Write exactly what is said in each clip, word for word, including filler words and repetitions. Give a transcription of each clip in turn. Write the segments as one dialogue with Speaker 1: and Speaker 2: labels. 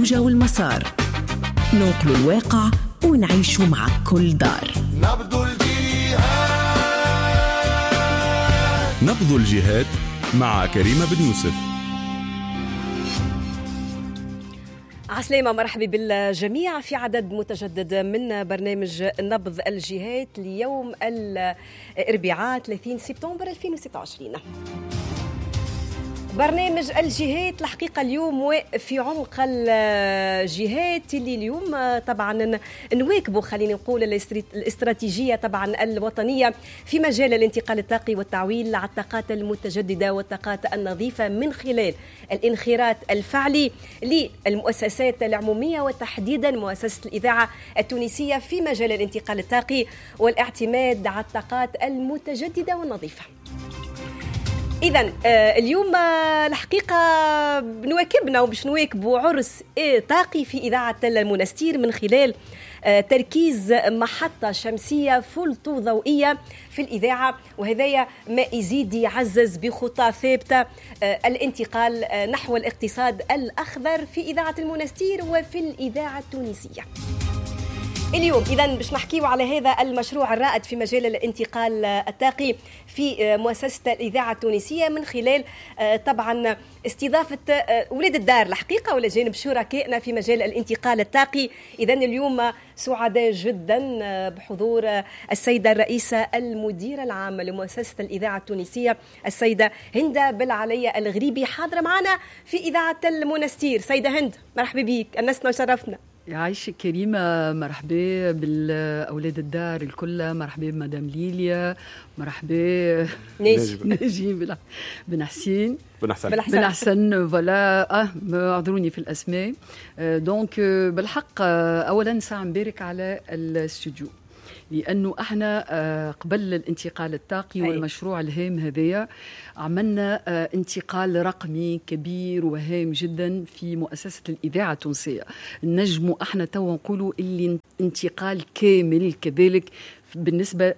Speaker 1: الموجة والمسار، ننقل الواقع ونعيش مع كل دار.
Speaker 2: نبض الجهاد
Speaker 3: نبض الجهاد مع كريمة بن يوسف.
Speaker 4: عسلامة، مرحبا بالجميع في عدد متجدد من برنامج نبض الجهاد ليوم الأربعاء ثلاثين سبتمبر ألفين وستة وعشرين. برنامج الجهاد الحقيقة اليوم في عمق الجهاد اللي اليوم طبعا نواكبوا خلينا نقول الاستراتيجية طبعا الوطنية في مجال الانتقال الطاقي والتعويل على الطاقات المتجددة والطاقات النظيفة من خلال الانخراط الفعلي للمؤسسات العمومية وتحديدا مؤسسة الإذاعة التونسية في مجال الانتقال الطاقي والاعتماد على الطاقات المتجددة والنظيفة. إذن اليوم الحقيقة نواكبنا وباش نواكبوا عرس طاقي في إذاعة المنستير من خلال تركيز محطة شمسية فولتو ضوئية في الإذاعة، وهذا ما يزيد يعزز بخطى ثابتة الانتقال نحو الاقتصاد الأخضر في إذاعة المنستير وفي الإذاعة التونسية. اليوم إذن باش نحكيو على هذا المشروع الرائد في مجال الانتقال الطاقي في مؤسسة الإذاعة التونسية من خلال طبعا استضافة ولاد الدار الحقيقة ولا جانب شركائنا في مجال الانتقال الطاقي. إذن اليوم سعداء جدا بحضور السيدة الرئيسة المديرة العامة لمؤسسة الإذاعة التونسية السيدة هند بالعلية الغريبي حاضرة معنا في إذاعة المنستير. سيدة هند مرحبا بك، أنسنا وشرفنا.
Speaker 5: يعيشك كريمة، مرحبا بالأولاد الدار الكل، مرحبا بمدام ليليا، مرحبا نجيب بن حسين
Speaker 3: بن حسن
Speaker 5: بن حسن فوالا. اه اعذروني في الأسماء. آه دونك آه بالحق آه أولا ساعة نبارك على الاستوديو لأنه احنا آه قبل الانتقال الطاقي أي. والمشروع الهام هذايا عملنا آه انتقال رقمي كبير وهام جدا في مؤسسة الإذاعة التونسية. نجموا احنا توا نقولوا اللي انتقال كامل كذلك بالنسبة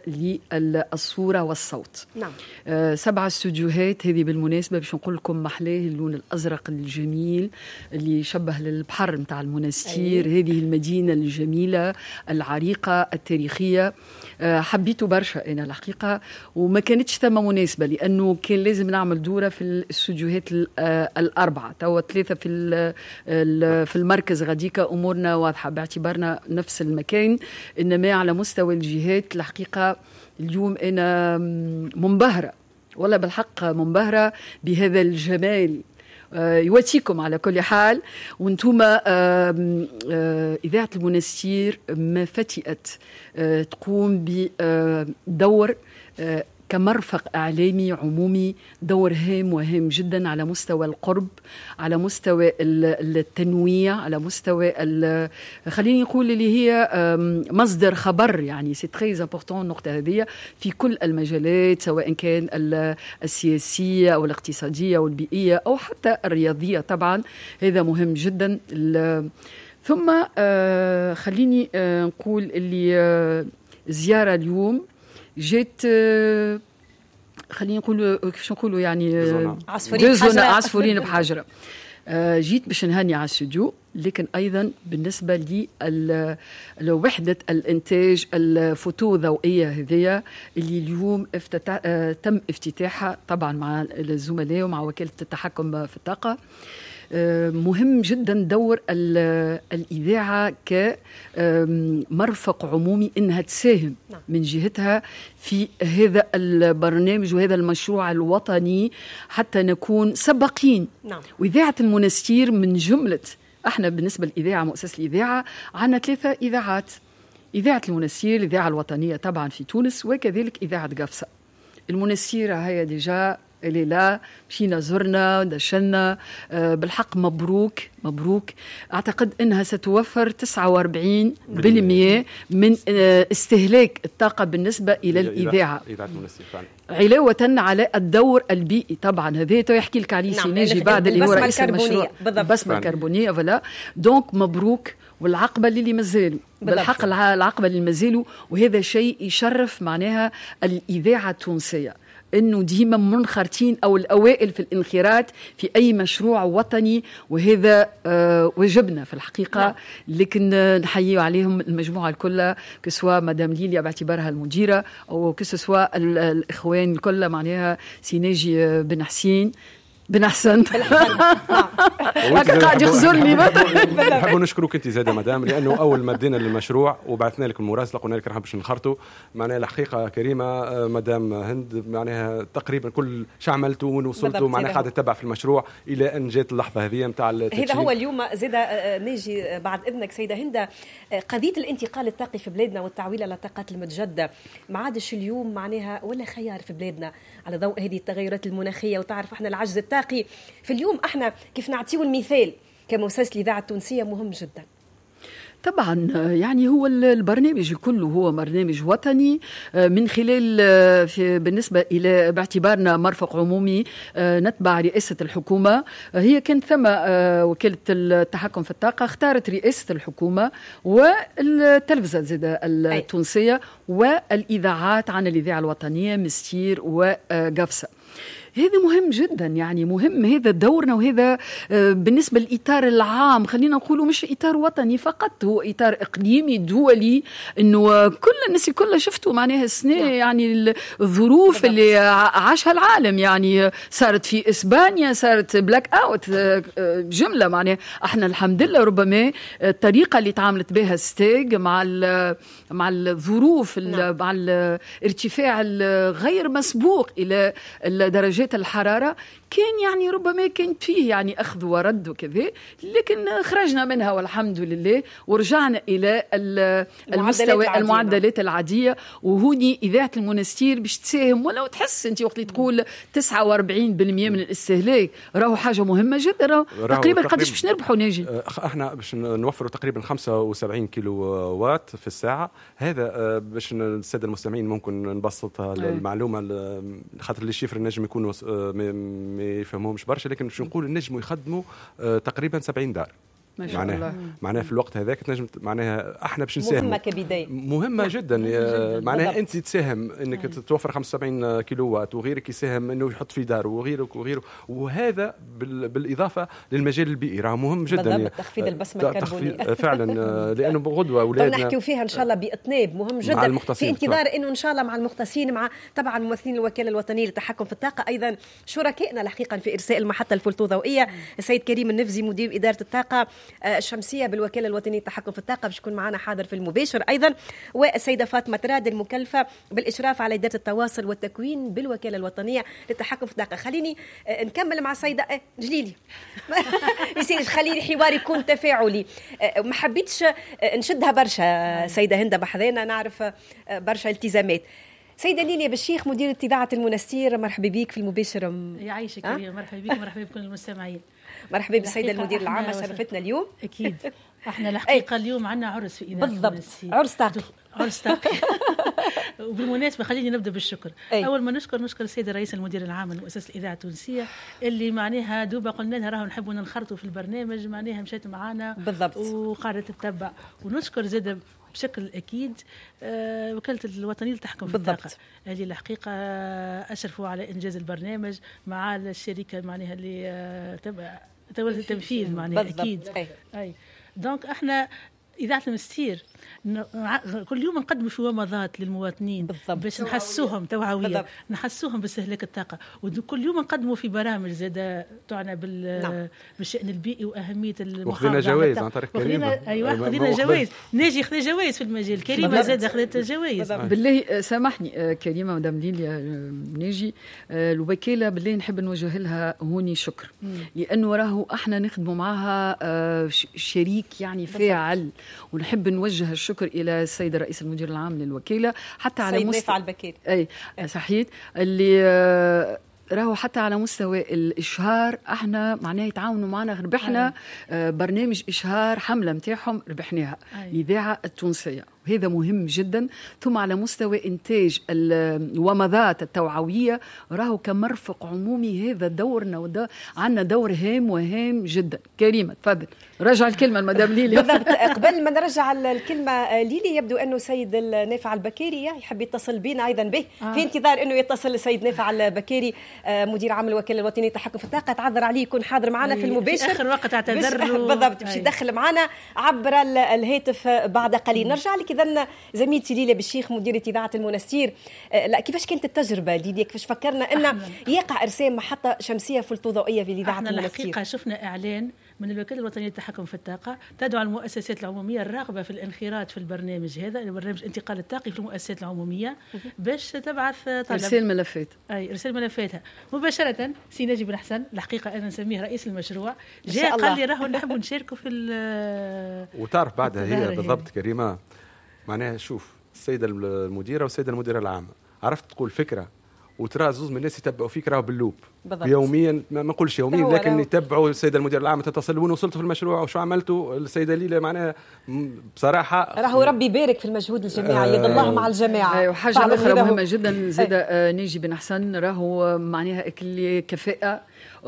Speaker 5: للصورة والصوت.
Speaker 4: نعم.
Speaker 5: آه سبعة استوديوهات هذه بالمناسبة باش نقول لكم محلاه اللون الأزرق الجميل اللي يشبه للبحر متاع المنستير. أيه. هذه المدينة الجميلة العريقة التاريخية. آه حبيته برشا أنا الحقيقة، وما كانتش ثم مناسبة لأنه كان لازم نعمل دورة في الاستوديوهات آه الأربعة، توا ثلاثة في في المركز غاديكا أمورنا واضحة باعتبارنا نفس المكان، إنما على مستوى الجهات الحقيقة اليوم أنا منبهرة والله بالحق منبهرة بهذا الجمال. آه يواتيكم على كل حال. وانتم آه آه إذاعة المنستير ما فتئت آه تقوم بدور آه كمرفق إعلامي عمومي، دور هام وهام جدا على مستوى القرب، على مستوى التنويع، على مستوى خليني نقول اللي هي مصدر خبر. يعني سي تري امبورطون النقطة هذه في كل المجالات، سواء كان السياسية أو الاقتصادية أو البيئية أو حتى الرياضية طبعا، هذا مهم جدا. ثم خليني نقول اللي زيارة اليوم جيت خلينا نقولوا كيفاش نقولوا يعني
Speaker 4: عصفورين بحجرة,
Speaker 5: عصفورين بحجرة. جيت باش نهني على الاستوديو، لكن ايضا بالنسبه لي لوحده الانتاج الفوتو ضوئيه هذه اللي اليوم افتتح تم افتتاحها طبعا مع الزملاء ومع وكاله التحكم في الطاقه. مهم جدا دور الإذاعة كمرفق عمومي إنها تساهم من جهتها في هذا البرنامج وهذا المشروع الوطني حتى نكون سباقين.
Speaker 4: نعم.
Speaker 5: وإذاعة المنستير من جملة، احنا بالنسبة للإذاعة مؤسسة الإذاعة عنا ثلاثة إذاعات: إذاعة المنستير، الإذاعة الوطنية طبعا في تونس، وكذلك إذاعة قفصة. المنستير هي ديجا اللي لا مشينا زرنا دشنا. أه بالحق مبروك مبروك. أعتقد أنها ستوفر تسعة وأربعين بالمئة من أه استهلاك الطاقة بالنسبة إلى الإذاعة، علاوة على الدور البيئي طبعا. هذا يحكي لك عليه سيناجي بعد اللي هو رئيس المشروع البصمة الكربونية. فلا دونك مبروك. والعقبة اللي مازالوا بالحق العقبة اللي مازالوا، وهذا شيء يشرف معناها الإذاعة التونسية. أنه ديما منخرطين أو الأوائل في الانخراط في أي مشروع وطني، وهذا آه واجبنا في الحقيقة. نعم. لكن نحيي عليهم المجموعة الكل، كسوا مدام ليليا باعتبارها المديرة، أو كسوا الإخوان الكل معناها سيناجي بن حسين بن حسن هكا قاعد يخزرني.
Speaker 6: نحبوا نشكروك انت زاده مدام، لانه اول ما بدينا المشروع وبعثنا لك المراسله قلنا لك راح باش نخرطوا معناها الحقيقه كريمه مدام هند معناها تقريبا كل شو عملتوا وين وصلتوا معناها قاعده تتبع في المشروع الى ان جات اللحظه هذه نتاع التدشين.
Speaker 4: هذا هو اليوم زاده نيجي بعد اذنك سيده هند، قضيه الانتقال الطاقي في بلادنا والتعويل على الطاقات المتجدده ما عادش اليوم معناها ولا خيار في بلادنا على ضوء هذه التغيرات المناخيه. وتعرف احنا العجز الطاقي في اليوم احنا كيف نعطيه المثال كمؤسسه الاذاعه التونسيه مهم جدا.
Speaker 5: طبعا يعني هو البرنامج كله هو برنامج وطني من خلال في بالنسبة إلى باعتبارنا مرفق عمومي نتبع رئاسة الحكومة. هي كانت ثم وكالة التحكم في الطاقة اختارت رئاسة الحكومة والتلفزة زادة التونسية والإذاعات عن الإذاعة الوطنية مستير وقفصة. هذا مهم جدا، يعني مهم هذا دورنا، وهذا بالنسبة للإطار العام خلينا نقوله مش إطار وطني فقط، هو إطار إقليمي دولي. إنه كل الناس كلها شفتوا معناها السنة يعني الظروف اللي عاشها العالم، يعني صارت في إسبانيا صارت بلاك أوت جملة. معناها احنا الحمد لله ربما الطريقة اللي تعاملت بها ستيج مع مع الظروف مع الارتفاع الغير مسبوق إلى درجات الحرارة كان يعني ربما كانت فيه يعني أخذ ورد وكذا، لكن خرجنا منها والحمد لله ورجعنا إلى المستوى المعدلات العادية. وهوني إذاعة المنستير باش تساهم، ولو تحس أنت وقت تقول تسعة وأربعين بالمئة من الاستهلاك راهو حاجة مهمة جدا. راهو تقريبا قديش باش نربحوا ناجي؟
Speaker 6: احنا باش نوفروا تقريبا خمسة وسبعين كيلو وات في الساعة. هذا باش السادة المستمعين ممكن نبسط المعلومة خاطر اللي الشيفر النجم يكونوا ما يفهموهمش برشا، لكن باش نقول النجم يخدموا تقريبا سبعين دار. معناها معناها في الوقت هذاك تنجم معناها احنا باش نساهم
Speaker 4: مهمه كبدايه
Speaker 6: مهمه جدا, جداً. معناها انت تساهم انك توفر خمسة وسبعين كيلو وات وغيرك يساهم انه يحط في دار وغيرك وغيره، وهذا بالاضافه للمجال البيئي راه مهم جدا.
Speaker 4: بالضبط تخفيض البصمه الكربونيه
Speaker 6: فعلا، لانه غدوه اولادنا
Speaker 4: نحكيو فيها ان شاء الله باطناب مهم جدا في انتظار انه ان شاء الله مع المختصين مع طبعا ممثلين الوكاله الوطنيه للتحكم في الطاقه، ايضا شركائنا الحقيقه في ارساء المحطه الفلتو ضوئيه السيد كريم النفزي مدير اداره الطاقه الشمسيه بالوكاله الوطنيه للتحكم في الطاقه باش يكون معنا حاضر في المباشر ايضا، والسيده فاطمه تراد المكلفه بالاشراف على اداره التواصل والتكوين بالوكاله الوطنيه للتحكم في الطاقه. خليني نكمل مع السيده جليلي يصير خليني حوار يكون تفاعلي، ما حبيتش نشدها برشا سيده هند بحذانا نعرف برشا التزامات. سيدة ليليا بالشيخ مديرة إذاعة المنستير، مرحبا بيك في المباشر.
Speaker 7: يعيشك كريم، مرحبا بيك ومرحبا بكل المستمعين.
Speaker 4: مرحبا بالسيدة المدير العامة شرفتنا اليوم.
Speaker 7: أكيد احنا الحقيقة اليوم عندنا عرس في إذاعة المنستير،
Speaker 4: عرس طاقي
Speaker 7: عرس طاقي وبالمناسبة خليني نبدأ بالشكر. أي. أول ما نشكر نشكر السيد الرئيس المدير العام لمؤسسة الإذاعة التونسية اللي معناها دوبا قلنا لها راهو نحبوا ننخرطوا في البرنامج، معناها مشيت معانا
Speaker 4: بالضبط
Speaker 7: وقاعدة تتبع. ونشكر زاد بشكل أكيد آه وكالة الوطنية للتحكم في الطاقة اللي الحقيقة أشرفوا على إنجاز البرنامج مع الشركة معناها اللي آه تبع تولت التنفيذ معناها أكيد. أي. أي. دونك احنا إذاعة المنستير كل يوم نقدم في ومضات للمواطنين باش نحسوهم توعوية، نحسوهم باستهلاك الطاقة، وكل يوم نقدموا في برامج زادة تعنى بال نعم. بالشأن البيئي وأهمية المحافظة.
Speaker 6: وخذنا جوائز عن طريق كريمة.
Speaker 7: أيوة خذنا جوائز، ناجي خذنا جوائز في المجال، كريمة زادة خذت جوائز.
Speaker 5: بالله سامحني كريمة مدام ليليا ناجي الوكالة بالله نحب نوجه لها هوني شكر، لأنه راهو احنا نخدموا معها شريك يعني فاعل، ونحب نوجه الشكر إلى السيد الرئيس المدير العام للوكالة حتى على
Speaker 4: مستوى البكير.
Speaker 5: أي صحيح اللي راهو حتى على مستوى الإشهار احنا معناه يتعاونوا معنا، ربحنا آه برنامج إشهار حملة متاعهم ربحناها الإذاعة التونسية، وهذا مهم جدا. ثم على مستوى إنتاج الومضات التوعوية راهو كمرفق عمومي هذا دورنا، وده عندنا دور هام وهام جدا. كريمة تفضل، رجع الكلمة المدام ليلي.
Speaker 4: بالضبط. قبل ما نرجع الكلمة ليلي، يبدو أنه سيد نافع البكيري يحب يتصل بنا أيضا به آه. في انتظار أنه يتصل السيد نافع البكيري مدير عام الوكالة الوطنية للتحكم في الطاقة، تعذر عليه يكون حاضر معنا في المباشر
Speaker 7: في آخر وقت اعتذر.
Speaker 4: بالضبط، باش يدخل معنا عبر الهاتف بعد قليل. نرجع لك إذن زميلتي ليلى بالشيخ مديرة إذاعة المنستير. لا، كيفاش كانت التجربة ليلى؟ كيفاش فكرنا أن يقع إرسام محطة شمسية فلوضوئية في إذاعة المنستير؟
Speaker 7: الحقيقة شفنا إعلان من الوكالة الوطنية للتحكم في الطاقة تدعو المؤسسات العمومية الراغبة في الانخراط في البرنامج هذا، برنامج انتقال الطاقي في المؤسسات العمومية، باش تبعث طلب
Speaker 5: إرسال ملفات.
Speaker 7: أي إرسال ملفاتها مباشرة. سي ناجي بن حسن الحقيقة أنا نسميه رئيس المشروع، جاء قال لي راهو نحب نشاركوا في
Speaker 6: وتعرف بعدها هي بالضبط كريمة معناها. شوف السيدة المديرة والسيدة المديرة العامة عرفت تقول فكرة، وترى زوز من الناس يتبعوا فيك راهو باللوب بالضبط. يوميا، ما نقولش يوميا لكن يتبعوا. السيدة المديرة العامة تتصل وين وصلت في المشروع وشو عملتوا. السيدة ليلى معناها بصراحة
Speaker 4: راهو ربي يبارك في المجهود الجماعي، يد الله مع الجماعة.
Speaker 5: أيوة، حاجة أخرى مهمة جدا زادة ناجي بن حسن راهو معناها أكل كفاءة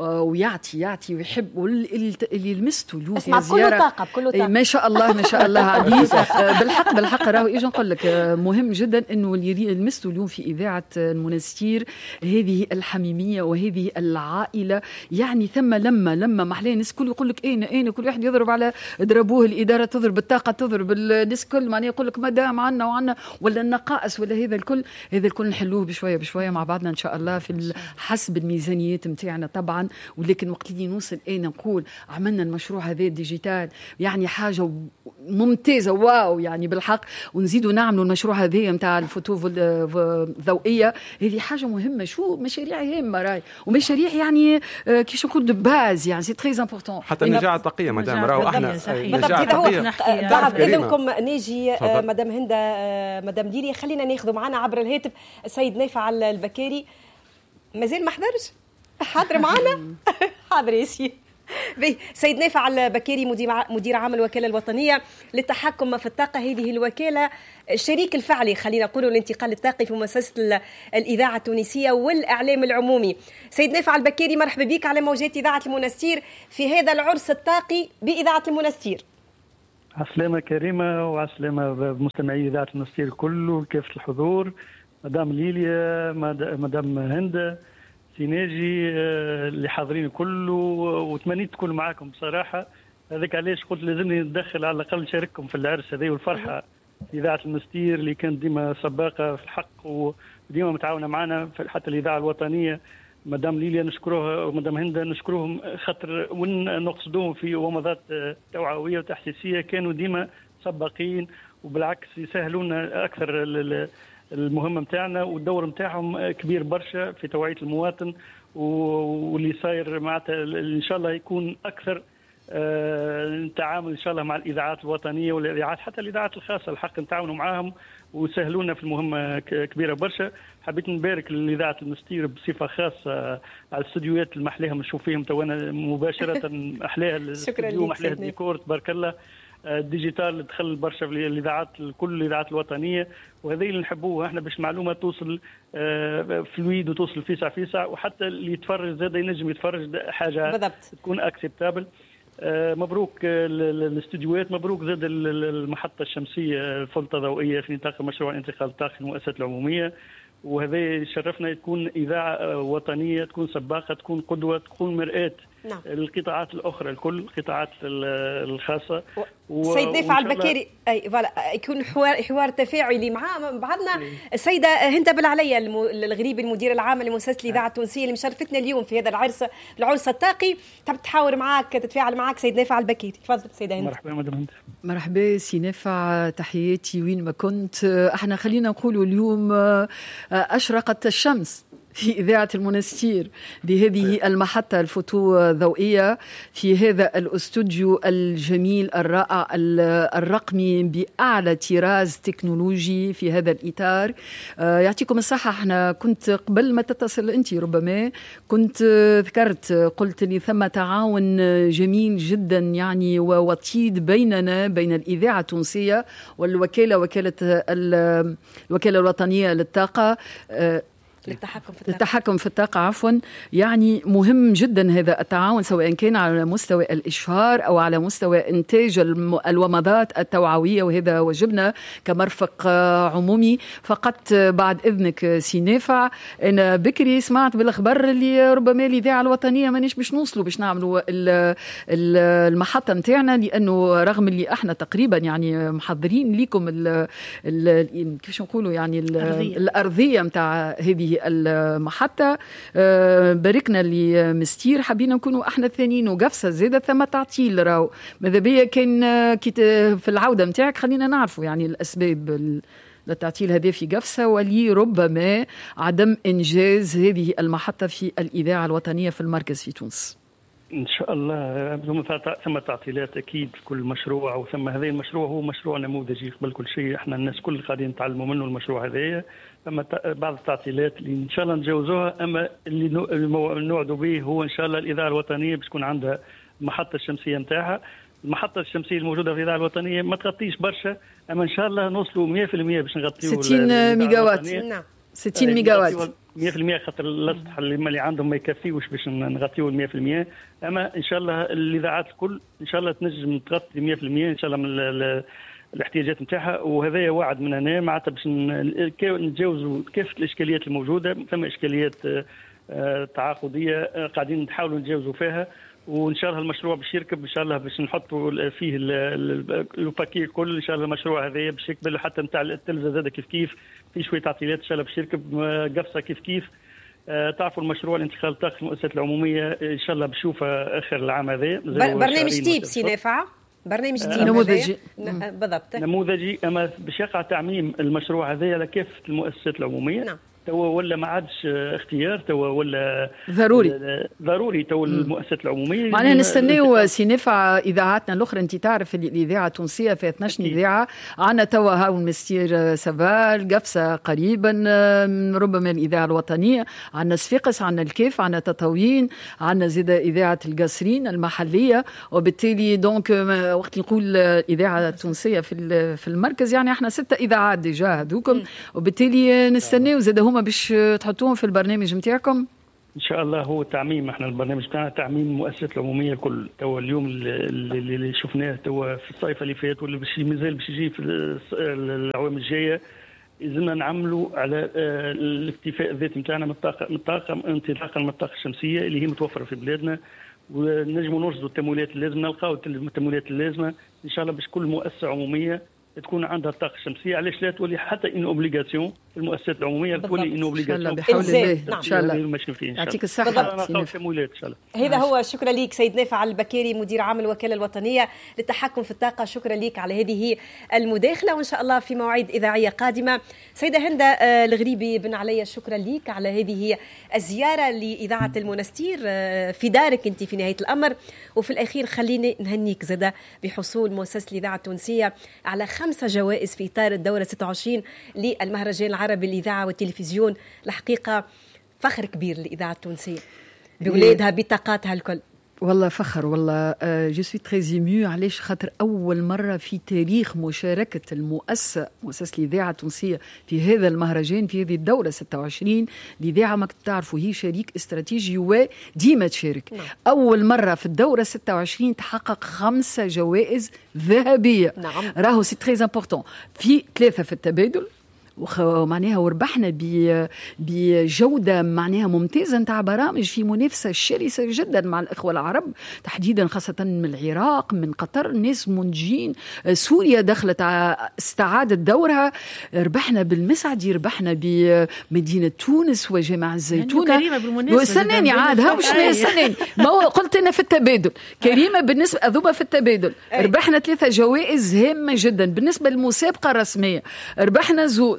Speaker 5: ويعطي يعطي ويحب، واللي لمسته اليوم
Speaker 4: اسمع بكل طاقة بكل طاقة
Speaker 5: ما شاء الله ما شاء الله عليه. بالحق بالحق راهو ايش نقول لك، مهم جدا انه اللي لمسته اليوم في اذاعه المنستير هذه الحميميه وهذه العائله. يعني ثم لما لما محلاه الناس كل يقول لك اين اين كل واحد يضرب على ضربوه، الاداره تضرب الطاقه تضرب الناس كل معناه يقول لك ما دام عنا وعنا ولا النقائص ولا هذا الكل هذا الكل نحلوه بشويه بشويه مع بعضنا ان شاء الله في حسب الميزانيات نتاعنا طبعا. ولكن وقت اللي نوصل اين نقول عملنا المشروع هذا ديجيتال يعني حاجه ممتازه واو يعني بالحق، ونزيدوا نعملوا المشروع هذا نتاع الفوتو الضوئيه، هذه حاجه مهمه. شو مشاريع هامه راي ومشاريع يعني كيش نقول دو باز يعني سي تري امبورطون.
Speaker 6: حتى النجاعه الطاقيه مادام راهو احنا
Speaker 4: النجاعه الطاقيه. بعد اذنكم ناجي مدام هنده مدام ليلي خلينا ناخذوا معنا عبر الهاتف السيد نافع البكيري. مازال ما حضرش؟ حاضر معنا؟ حاضر يا سيدي. سيد نافع البكيري مدير عام الوكالة الوطنية للتحكم في الطاقة. هذه الوكالة الشريك الفعلي خلينا نقول الانتقال الطاقي في مؤسسة الإذاعة التونسية والإعلام العمومي. سيد نافع البكيري مرحبا بك على موجات إذاعة المنستير في هذا العرس الطاقي بإذاعة المنستير.
Speaker 8: عسلامة كريمة وعسلامة بمستمعي إذاعة المنستير كله كافة الحضور، مدام ليليا مدام هند سيناجي اللي حاضرين كله، وتمنيت تكون معاكم بصراحه. هذاك علاش قلت لازمني نتدخل على الاقل نشارككم في العرس هذه والفرحه في اذاعه المنستير اللي كانت ديما سباقه في الحق وديما متعاونه معنا حتى الاذاعه الوطنيه. مدام ليليا نشكروها ومدام هند نشكروهم خاطر وين نقصدوهم في ومضات توعويه وتحسيسيه كانوا ديما سباقين، وبالعكس يسهلونا اكثر المهمه نتاعنا، والدور نتاعهم كبير برشا في توعيه المواطن. واللي صاير معناتها ان شاء الله يكون اكثر تعامل ان شاء الله مع الاذاعات الوطنيه والاذاعات حتى الاذاعات الخاصه، الحق نتعاونوا معاهم وسهلونا في المهمه كبيره برشا. حبيت نبارك لإذاعة المنستير بصفه خاصه على الاستديوهات اللي محليهم نشوف فيهم تونا مباشره. احلاها الاستديو محلاها الديكور تبارك الله. الديجيتال دخل برشا في الاذاعات كل الاذاعات الوطنيه، وهذا اللي نحبوه احنا باش معلومه توصل فلويد وتوصل فيسع فيسع، وحتى اللي يتفرج زاد ينجم يتفرج حاجه بالضبط. تكون اكسبتابل. مبروك الاستديوهات، مبروك زاد المحطه الشمسيه الفلطه ضوئيه في نطاق مشروع الانتقال الطاقي المؤسسات العموميه، وهذا يشرفنا تكون اذاعه وطنيه تكون سباقه تكون قدوه تكون مرآة نعم. القطاعات الاخرى الكل القطاعات الخاصه.
Speaker 4: و... سيد نافع البكيري اي فوالا يكون حوار حوار تفاعلي مع بعضنا. السيده هند بالعليا الغريبي المدير العام لمؤسسه الاذاعه التونسيه اللي مشرفتنا اليوم في هذا العرس العرس الطاقي، تحب تحاور معاك تتفاعل معاك سيد نافع البكيري. تفضل سيده هند.
Speaker 8: مرحبا مدام هند.
Speaker 5: مرحبا سي نافع، تحياتي وين ما كنت. احنا خلينا نقولوا اليوم اشرقت الشمس في إذاعة المنستير بهذه المحطة الفوتوضوئية في هذا الأستوديو الجميل الرائع الرقمي بأعلى طراز تكنولوجي في هذا الإطار. يعطيكم الصحة. احنا كنت قبل ما تتصل أنت ربما كنت ذكرت قلت لي ثم تعاون جميل جدا يعني ووطيد بيننا بين الإذاعة التونسية والوكالة وكالة الوكالة الوطنية للطاقة
Speaker 4: للتحكم في الطاقة.
Speaker 5: للتحكم في الطاقة عفوا. يعني مهم جدا هذا التعاون سواء كان على مستوى الإشهار أو على مستوى إنتاج الومضات التوعوية، وهذا واجبنا كمرفق عمومي. فقط بعد إذنك سينافع، أنا بكري سمعت بالأخبار اللي ربما الإذاعة الوطنية مانيش باش نوصلوا باش نعملوا المحطة متاعنا، لأنه رغم اللي احنا تقريبا يعني محضرين لكم كيفاش نقولوا يعني الأرضية متاع هذه المحطة، باركنا لمستير حبينا نكونوا احنا الثانيين وقفصة زيادة ثم تعطيل راو ماذا بيا كان في العودة متاعك خلينا نعرفوا يعني الأسباب للتعطيل هذه في قفصة ولي ربما عدم إنجاز هذه المحطة في الإذاعة الوطنية في المركز في تونس.
Speaker 8: إن شاء الله ثم تعطيلات أكيد في كل مشروع، وثم هذا المشروع هو مشروع نموذجي قبل كل شيء، احنا الناس كل قاعدين نتعلموا منه المشروع هذا. ثم بعض التعطيلات اللي إن شاء الله نتجاوزوها، أما اللي نوعدوا به هو إن شاء الله الإذاعة الوطنية باش تكون عندها المحطة الشمسية نتاعها. المحطة الشمسية الموجودة في الإذاعة الوطنية ما تغطيش برشا، أما إن شاء الله نوصلوا مئة بالمئة باش نغطيوا
Speaker 5: ستين ميجا وات. نعم ستين ميجا وات
Speaker 8: مئة بالمئة، خاطر الأسطح اللي, اللي عندهم ما يكفيوش باش نغطيوا مئة بالمئة. أما إن شاء الله الإذاعات الكل إن شاء الله تنجم تغطي مئة بالمئة إن شاء الله من الاحتياجات نتاعها. وهذا وعد من هنا معناتها باش نتجاوزوا كافة الإشكاليات الموجودة. ثم إشكاليات تعاقدية قاعدين نحاولوا نتجاوزوا فيها، وان شاء الله المشروع باش يركب ان شاء الله باش نحطوا فيه الباكي الكل ان شاء الله. المشروع هذا باش يقبل حتى نتاع التلفزه زاد كيف كيف في شويه تعطيلات ان شاء الله باش يركب قفصه كيف كيف. آه تعرفوا المشروع الانتقال الطاقه المؤسسات العموميه ان شاء الله بشوفه اخر العام هذا.
Speaker 4: برنامج تيب سينافع برنامج تيب
Speaker 5: آه نموذجي
Speaker 4: بالضبط
Speaker 8: نموذجي، اما باش يقع تعميم المشروع هذا على كافه المؤسسات العموميه. نعم. توا ولا ما عادش اختيار، توا ولا
Speaker 5: ضروري
Speaker 8: ضروري توا المؤسسات العموميه.
Speaker 5: معناها نستناو سينفع اذاعاتنا الاخرى. انت تعرف الاذاعه التونسيه في اثناش اذاعه، عندنا توا هاو المستير سافال قفصه قريبا، ربما الاذاعه الوطنيه، عندنا صفاقس، عندنا الكيف، عندنا تطاوين، عندنا زيد اذاعه القصرين المحليه. وبالتالي دونك وقت نقول الاذاعه التونسيه في في المركز يعني احنا ستة اذاعات ديجا هذوكم، وبالتالي نستناو زيد هما باش تحطوهم في البرنامج نتاعكم
Speaker 8: ان شاء الله. هو تعميم، احنا البرنامج تاعنا تعميم المؤسسات العموميه الكل. توا اليوم اللي, اللي شفناه توا في الصيف اللي فات واللي باش مازال باش يجي في الاعوام الجايه، لازمنا نعملوا على الاكتفاء الذاتي نتاعنا من الطاقه من الطاقه انطلاقا من الطاقه الشمسيه اللي هي متوفره في بلادنا، ونجموا نرصدوا التمويلات اللازمه، نلقاو التمويلات اللازمه ان شاء الله باش كل مؤسسه عموميه تكون عندها الطاقه الشمسيه. علاش لا تولي حتى ان اوبليغاسيون في المؤسسات العموميه، تولي ان اوبليغاسيون
Speaker 5: بحول الله ان شاء الله. يعطيك الصحه.
Speaker 4: هذا هو. شكرا لك سيد نافع البكيري مدير عام الوكاله الوطنيه للتحكم في الطاقه، شكرا لك على هذه المداخله، وان شاء الله في مواعيد اذاعيه قادمه. سيده هند الغريبي بن علي، شكرا لك على هذه الزياره لاذاعه المنستير في دارك انت في نهايه الامر. وفي الاخير خليني نهنيك زاده بحصول مؤسسه الاذاعه التونسيه على خمسة جوائز في إطار الدورة ستة وعشرين للمهرجان العربي للإذاعة والتلفزيون. الحقيقة فخر كبير للإذاعة التونسية بولادها بطاقاتها الكل.
Speaker 5: والله فخر والله. جو سوي تري ايمو علاش خاطر اول مره في تاريخ مشاركه المؤسسه مؤسسه الاذاعه التونسيه في هذا المهرجان في هذه الدوره ستة وعشرين. الاذاعه ما تعرفوا هي شريك استراتيجي وديما تشارك. نعم. اول مره في الدوره ستة وعشرين تحقق خمسه جوائز ذهبيه.
Speaker 4: نعم.
Speaker 5: راهو سي تري امبورطون، في ثلاثه في التبادل ومعناها وربحنا بجودة معناها ممتازة نتاع برامج في منافسة شرسة جدا مع الإخوة العرب تحديدا، خاصة من العراق من قطر، ناس منجين. سوريا دخلت استعادت دورها. ربحنا بالمسعدي، ربحنا بمدينة تونس وجامع الزيتونة. وسناني عاد ها مش سناني ما قلت أنا في التبادل. كريمة بالنسبة أذوبة في التبادل ربحنا ثلاثة جوائز هامة جدا. بالنسبة للمسابقة الرسمية ربحنا زوز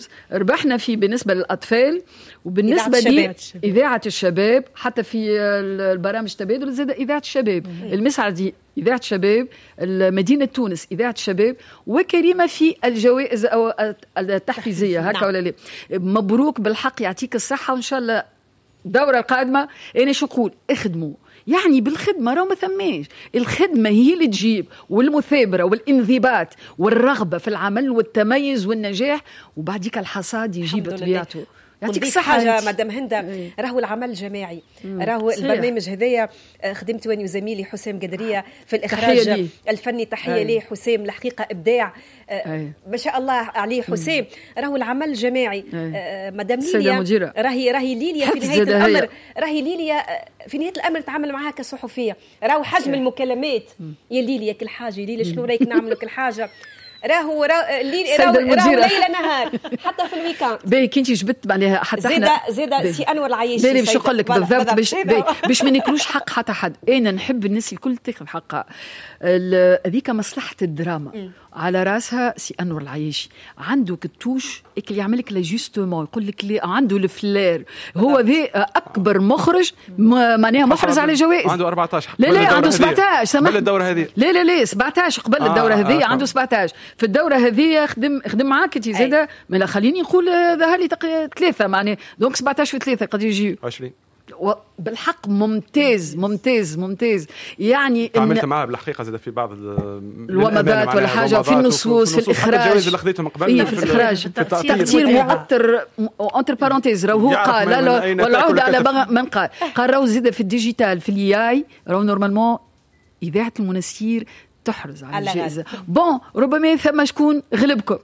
Speaker 5: زوز ربحنا فيه بالنسبة للأطفال وبالنسبة
Speaker 4: لإذاعة
Speaker 5: إذاعة الشباب، حتى في البرامج التبادل زاد إذاعة الشباب، المسعدي إذاعة الشباب، مدينة تونس إذاعة الشباب، وكريمة في الجوائز أو التحفيزية هكا ولا لا. مبروك بالحق، يعطيك الصحة، وإن شاء الله الدورة القادمة. أنا شو أقول؟ اخدموا، يعني بالخدمة راهو ما ثماش، الخدمة هي اللي تجيب، والمثابرة والانضباط والرغبة في العمل والتميز والنجاح، وبعديك الحصاد يجيب طبيعته.
Speaker 4: يعطيك الصحة حاجة مدام هندة. راهو العمل الجماعي، راهو البرنامج هذايا خدمت واني وزميلي حسام قدرية في الإخراج الفني، تحية ليه حسام، الحقيقة إبداع ما شاء الله عليه حسام. راهو العمل الجماعي. مدام ليليا راهي راهي ليليا في نهاية الأمر، راهي ليليا في نهاية الأمر نتعامل معها كصحفية. راهو حجم المكالمات يا ليليا كل حاجة، يا ليليا شنو رايك نعملوا كل حاجة. راهو راهو ليلة نهار حتى في الويكاند.
Speaker 5: باهي كنت جبت عليها حتى
Speaker 4: زيدا زيدا سي انور العياشي.
Speaker 5: باهي باش نقول لك بالضبط باش باش ما ناكلوش حق حتى حد. انا نحب الناس الكل تاخذ حقها. هذيك مصلحة الدراما م. على راسها سي انور العياشي. عنده كتوش اللي يعمل لك لا جوستومون، يقول لك لي عنده الفلير. هو ذي اكبر مخرج معناها محرز على جوائز.
Speaker 6: عنده أربعطاش.
Speaker 5: لا لا عنده سبعطاش
Speaker 6: قبل الدورة هذه.
Speaker 5: لا لا لا سبعطاش قبل آه الدورة هذه. آه عنده سبعطاش في الدورة هذه. خدم خدم معاك انت زاده، ما خليني نقول ظهر لي ثلاثة معناها، دونك سبعطاش في ثلاثة قد يجي
Speaker 6: عشرين.
Speaker 5: بالحق ممتاز ممتاز ممتاز. يعني
Speaker 6: عملت معاه بالحقيقه زاد في بعض
Speaker 5: الومضات ولا حاجه في النصوص، في الاخراج،
Speaker 6: الجوائز اللي خذيتهم قبل
Speaker 5: في الاخراج تقدير معطر انتر بارونتيز. راهو قال لا لا والعهد على من قال قال راهو زاد في الديجيتال في الياي. راهو نورمالمون اذاعه المنستير تحرز على الجائزه. بون ربما ثم شكون غلبكم.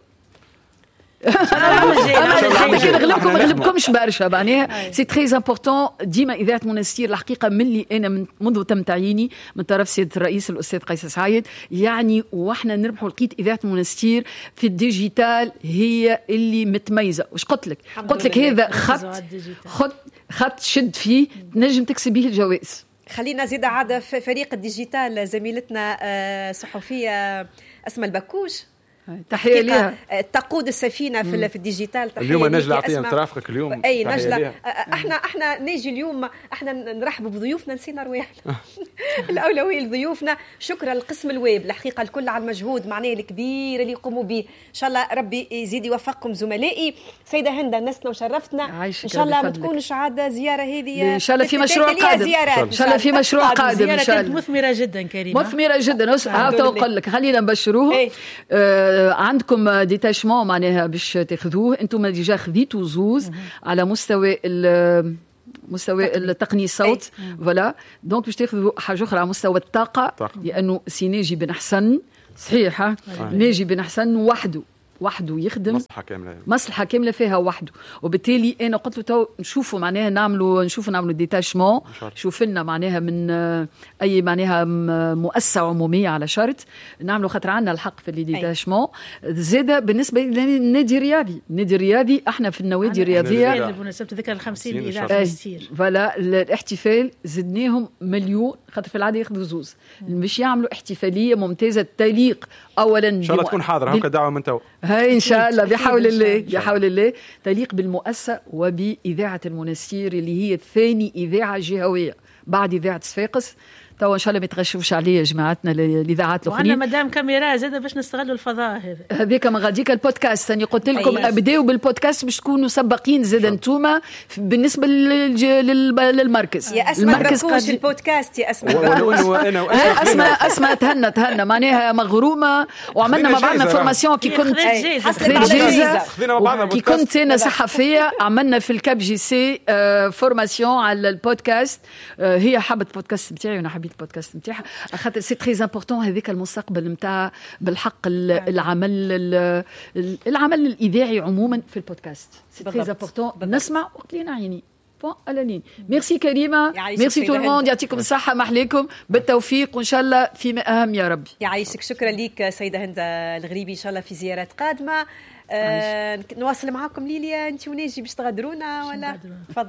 Speaker 5: كي نغلبكم ما نغلبكمش برشا معناها. سي تري امبورطون ديما اذاعه منستير الحقيقه من اللي انا من منذ تم تعييني من طرف سياده الرئيس الاستاذ قيس سعيد، يعني واحنا نربحوا لقيت اذاعه منستير في الديجيتال هي اللي متميزه. واش قلت لك؟ قلت لك هذا خط خط خط شد فيه تنجم تكسب به الجوائز.
Speaker 4: خلينا زيد عاده في فريق الديجيتال زميلتنا صحفيه اسماء البكوش،
Speaker 5: تحية لها،
Speaker 4: تقود السفينة في في الديجيتال.
Speaker 6: اليوم نجلة عطية ترافقك اليوم.
Speaker 4: أي نجلة، احنا احنا نيجي اليوم احنا نرحب بضيوفنا، نسينا رواحنا. الأولوية لضيوفنا. شكرا لقسم الويب الحقيقة الكل على المجهود معناه الكبير اللي يقوموا به. إن شاء الله ربي يزيد يوفقكم زملائي. سيدة هندة نسنا وشرفتنا، إن شاء الله ما تكونش عادة زيارة هذه،
Speaker 5: إن شاء الله في مشروع قادم، إن شاء الله في مشروع قادم إن شاء الله.
Speaker 7: مثمرة جدا كريمة،
Speaker 5: مثمرة جدا. هاو أقول لك خلينا نبشروه. عندكم ديتاشمون معناها باش تاخذوه انتم ديجا خذيتوا زوز على مستوى مستوى التقني الصوت فوالا. دونك باش تاخذوا حاجه اخرى على مستوى الطاقه، لانه سي ناجي بن حسن صحيحه. ناجي بن حسن وحده وحده يخدم
Speaker 6: مصلحة كاملة
Speaker 5: مصلحة كاملة فيها وحده. وبالتالي أنا قلت له تو نشوفوا معناها نعملوا نشوفوا نعملوا ديتاشمون، شوف لنا معناها من أي معناها مؤسسة عمومية على شرط نعملوا، خاطر عنا الحق في الديتاشمون. زادة بالنسبة للنادي الرياضي، النادي الرياضي احنا في النوادي الرياضية
Speaker 7: بمناسبة ذكر الخمسين إذاعة مستير
Speaker 5: فوالا الاحتفال زدناهم مليون، خاطر في العادة ياخذوا زوز باش يعملوا احتفالية ممتازة تليق أولا
Speaker 6: إن شاء الله تكون حاضرة هكا دعوة من تو.
Speaker 5: هاي إن شاء الله بحول الله بحول الله تليق بالمؤسسة وبإذاعة المنستير اللي هي ثاني إذاعة جهوية بعد إذاعة صفاقس. توا ان شاء الله ما يتغشوش عليا جماعتنا الاذاعات الاخرين.
Speaker 7: وانا مدام كاميرا زاده باش نستغلوا الفضاء هذا
Speaker 5: هذيك ما غاديك البودكاست. انا قلت لكم ابداوا بالبودكاست باش تكونوا سباقين زاد انتوما بالنسبه للمركز.
Speaker 4: يا اسماء المركز البودكاست يا اسماء
Speaker 6: وانا
Speaker 5: اسماء اسماء تهنى تهنى معناها مغرومه. وعملنا مع بعضنا فورماسيون كي كنت كي كنت انا صحفيه عملنا في الكاب جي سي فورماسيون على البودكاست. هي حبت البودكاست بتاعي وانا حبيت البودكاست نتاعها خاطر سي تري امبورطون. هذيك المستقبل نتاع بالحق العمل العمل الاذاعي عموما في البودكاست سي تري امبورطون. نسمع وقت لينا عيني بون على لين. ميرسي كريمه، ميرسي تو الموند، يعطيكم الصحه، محليكم بالتوفيق وان شاء الله فيما اهم يا ربي.
Speaker 4: يعيشك. شكرا ليك سيده هند الغريبي، ان شاء الله في زيارات قادمه. آه نواصل معاكم ليليا انت وناجي باش تغادرونا ولا تفضلي.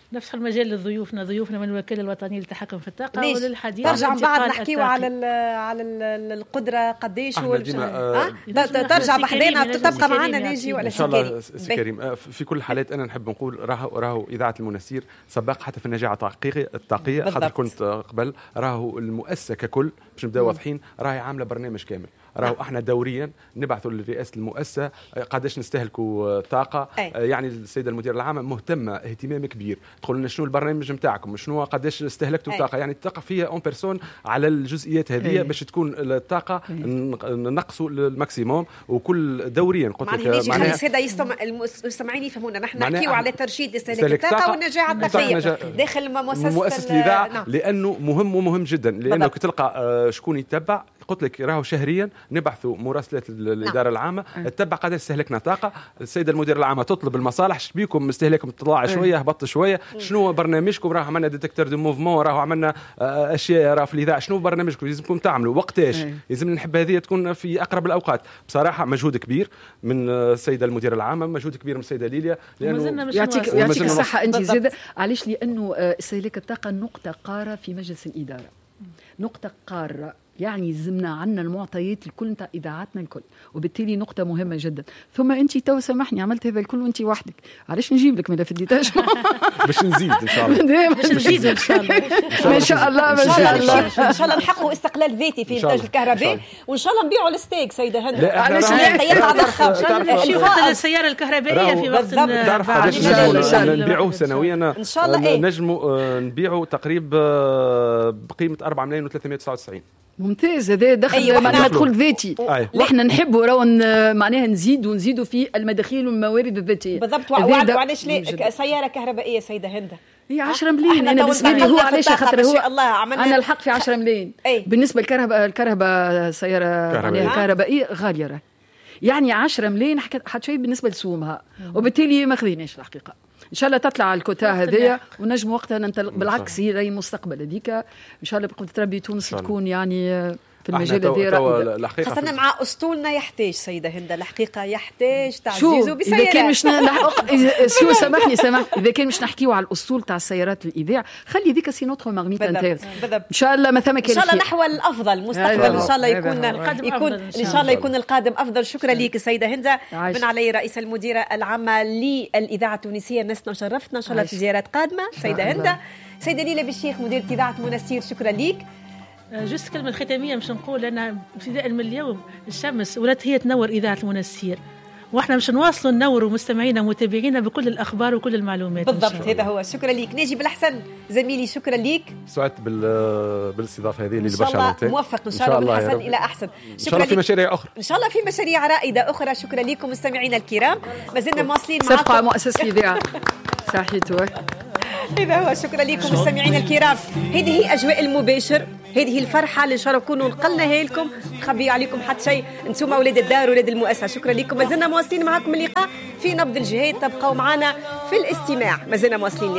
Speaker 7: نفس المجال لضيوفنا ضيوفنا من الوكاله الوطنيه للتحكم في الطاقه
Speaker 4: وللحديث ترجع بعد نحكيو على ال على ال القدره قديش هو
Speaker 6: آه
Speaker 4: ترجع بحدينا تبقى معنا ناجي ولا
Speaker 6: ان شاء الله سي كريم. في كل الحالات انا نحب نقول راهو راهو اذاعه المنستير سباق حتى في النجاعه التحقيقيه الطاقيه، خاطر كنت قبل راهو المؤسسه ككل باش نبداو واضحين راهي عامله برنامج كامل. راهو احنا دوريا نبعثوا لرئاسه المؤسسه قداش نستهلكوا طاقه. أي. يعني السيده المديره العامه مهتمه اهتمام كبير، تقول لنا شنو البرنامج نتاعكم، شنو قداش استهلكتوا الطاقه. يعني الطاقه فيها اون بيرسون على الجزئيات هذه باش تكون الطاقه نقصوا للماكسيموم. وكل دوريا قلت
Speaker 4: لك معناها خلي الساده يستمع المستمعين يفهمونا، نحن نحكيو على ترشيد استهلاك الطاقه والنجاعه الطاقيه داخل مؤسسه
Speaker 6: مؤسسه الاذاعه. نعم. لانه مهم ومهم جدا، لانه كي تلقى شكون يتبع قلت لك راهو شهريا نبعثوا مراسلات الاداره نعم. العامه تتبع قداش استهلكنا طاقه. السيده المديره العامه تطلب المصالح شبيكم استهلاككم طلع شويه هبط شويه، شنو برنامجكم؟ راهو عملنا ديتكتور دو موفمون، راهو عملنا اشياء راه في الاذاعه، شنو برنامجكم لازمكم تعملوا وقتاش؟ لازم نحب هذه تكون في اقرب الاوقات. بصراحه مجهود كبير من السيده المديره العامه، مجهود كبير من السيده ليليا،
Speaker 5: لانه يعطيك يعطيك الصحه انت زاده. علاش؟ لانه استهلاك الطاقه نقطه قاره في مجلس الاداره، نقطه قاره، يعني زمنا عنا المعطيات الكل نتاع اذاعاتنا الكل، وبالتالي نقطه مهمه جدا. ثم انت تو سامحني عملت هذا الكل وانت وحدك، علاش نجيب لك ملف الديتاج؟
Speaker 6: باش نزيد ان شاء الله،
Speaker 7: باش نزيد ان شاء الله
Speaker 5: ان شاء الله
Speaker 4: ان شاء الله ان شاء الله نحققوا استقلال ذاتي في انتاج الكهرباء، وان شاء الله نبيعوا الستيك سيده هند.
Speaker 5: علاش
Speaker 7: في وقت السياره الكهربائيه في وقت
Speaker 6: بعد نبيعوه سنويا ان شاء الله، نجموا نبيعوا تقريبا بقيمه أربعة ملايين وثلاثمائة وتسعة وتسعين.
Speaker 5: ممتاز، هذا دخل أيوة معناها مدخول ذاتي. أيوة. واحنا نحبوا راهو معناها نزيدوا نزيدوا في المداخيل والموارد الذاتيه
Speaker 4: بالضبط. وعلاش ليه سياره كهربائيه سيده هند؟
Speaker 5: هي عشرة ملايين. انا بالنسبه لي هو علاش خاطر هو انا الحق في عشرة ملايين. بالنسبه للكهرباء الكهرباء سياره كهربائيه, كهربائية غاليه، يعني عشرة ملايين حتى شيء بالنسبه لسومها، وبالتالي ما خذيناش الحقيقه. ان شاء الله تطلع الكوتا هذيا ونجم وقتها ننطلق. بالعكس هي راهي المستقبل هذيك ان شاء الله بقدره ربي تونس تكون يعني في المجال هذا
Speaker 4: خاصة مع اسطولنا يحتاج سيده هند الحقيقه، يحتاج تعزيزه بسيارات.
Speaker 5: اذا كان مش نحق سيو سامحني سامح اذا كان مش نحكيو على الاسطول تاع السيارات الاذاعه، خلي ذيك سي نوتر ماغنيت انتر ان شاء الله ما ثم كان
Speaker 4: ان شاء الله نحو الافضل مستقبل ان شاء الله يكون يكون ان شاء الله يكون القادم افضل. شكرا لك سيده هند بن علي رئيس المديره العامه للاذاعه التونسيه. نسنا شرفتنا ان شاء الله في زيارات قادمه سيده هند. سيده ليلى بالشيخ مديره اذاعه منستير شكرا لك.
Speaker 7: جست كلمة ختامية مش نقول أن ابتداء من اليوم الشمس ولات هي تنور إذاعة المنستير، واحنا مش نواصلوا ننوروا مستمعينا ومتابعينا بكل الأخبار وكل المعلومات
Speaker 4: بالضبط. هذا هو. شكرا لك ناجي بالحسن زميلي، شكرا لك.
Speaker 6: سعدت بالاستضافة هذه اللي
Speaker 4: إن شاء الله موفق إن شاء الله من أحسن إلى أحسن.
Speaker 6: إن شاء الله في مشاريع أخرى،
Speaker 4: إن شاء الله في مشاريع رائدة أخرى. شكرا لكم مستمعينا الكرام، ما زلنا مواصلين
Speaker 5: معكم صفقة مؤسسة الإذاعة صحيتوا.
Speaker 4: إذا هو شكرا لكم مستمعينا الكرام. هذه هي أجواء المباشر، هذه الفرحة اللي إن شاء الله نكونوا نقلناها لكم، نخبي عليكم حتى شيء، انتم أولاد الدار أولاد المؤسسة. شكرا لكم، ما زلنا مواصلين معكم اللقاء في نبض الجهاد، تبقوا معنا في الاستماع، ما زلنا مواصلين.